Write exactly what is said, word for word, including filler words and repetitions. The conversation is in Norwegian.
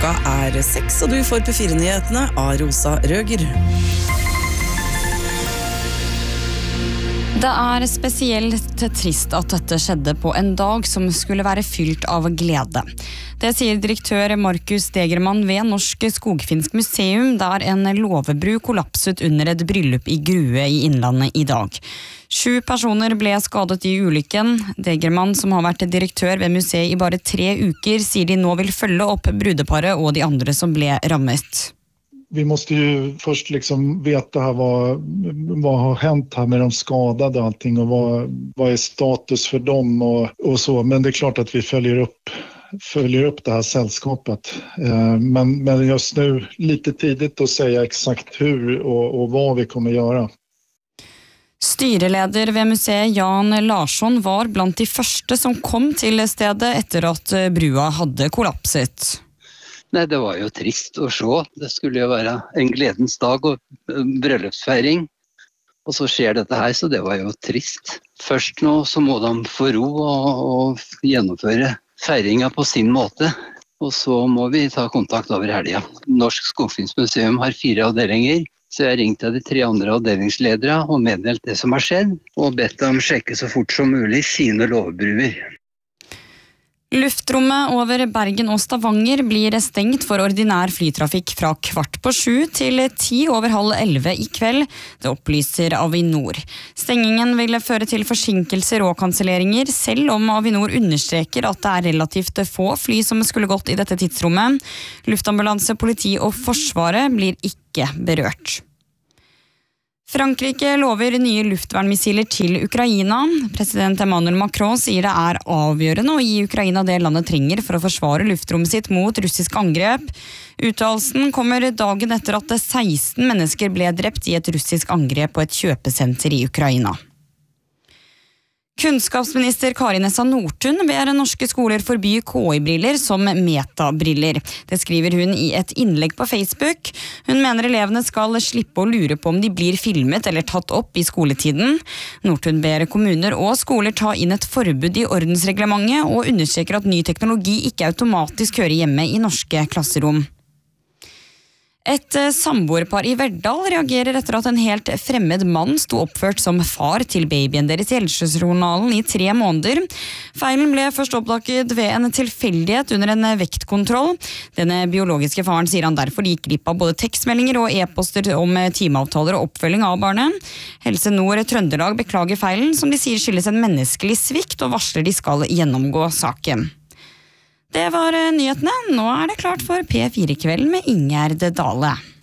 Klokka er seks, og du får P fire-nyhetene av Rosa Røger. Det er spesielt trist at dette skjedde på en dag som skulle være fylt av glede. Det sier direktør Markus Degermann ved Norsk Skogfinsk Museum, der en låvebru kollapset under et bryllup i Grue i Innlandet i dag. Sju personer ble skadet i ulykken. Degermann, som har vært direktør ved museet i bare tre uker, sier de nå vil følge opp brudeparet og de andre som ble rammet. Vi måste ju först liksom veta här vad, vad har hänt här med de skadade och allting och vad, vad är status för dem och, och så. Men det är klart att vi följer upp, följer upp det här sällskapet. Eh, men, men just nu lite tidigt att säga exakt hur och, och vad vi kommer göra. Styreleder ved museet Jan Larsson var blant de første som kom til stedet etter at brua hadde kollapset. Nei, det var jo trist å se. Det skulle jo være en gledens dag og bryllupsfeiring. Og så skjer dette her, så det var jo trist. Først nå så må de få ro og, og gjennomføre feiringa på sin måte. Og så må vi ta kontakt over helga. Norsk Skogfinsk Museum har fire avdelinger, så jeg ringte de tre andre avdelingsledere og meddelt det som har skjedd, og bedt dem sjekke så fort som mulig sine lovbruer. Luftrommet over Bergen og Stavanger blir stengt for ordinær flytrafikk fra kvart på sju til ti over halv elleve i kveld, det opplyser Avinor. Stengingen vil føre til forsinkelser og kanselleringer, selv om Avinor understreker at det er relativt få fly som skulle gått i dette tidsrommet. Luftambulanse, politi og forsvaret blir ikke berørt. Frankrike lover nye luftvernmissiler til Ukraina. President Emmanuel Macron sier det er avgjørende å gi Ukraina det landet trenger for å forsvare luftrommet sitt mot russisk angrep. Uttalelsen kommer dagen etter at seksten mennesker ble drept i et russisk angrep på et kjøpesenter i Ukraina. Kunnskapsminister Kari Nessa Nordtun ber norske skoler forby K I-briller som metabriller. Det skriver hun i et innlegg på Facebook. Hun mener elevene skal slippe å lure på om de blir filmet eller tatt opp i skoletiden. Nordtun ber kommuner og skoler ta inn et forbud i ordensreglementet og understreker at ny teknologi ikke automatisk hører hjemme i norske klasserom. Et samboerpar i Verdal reagerer etter at en helt fremmed mann sto oppført som far til babyen deres i helsejournalen i tre måneder. Feilen ble først oppdaget ved en tilfeldighet under en vektkontroll. Denne biologiske faren sier han derfor gikk glipp av både tekstmeldinger og e-poster om timeavtaler og oppfølging av barnet. Helse Nord Trøndelag beklager feilen, som de sier skyldes en menneskelig svikt, og varsler de skal gjennomgå saken. Det var nyhetene. Nå er det klart for P fire-kvelden med Ingjerd Dale.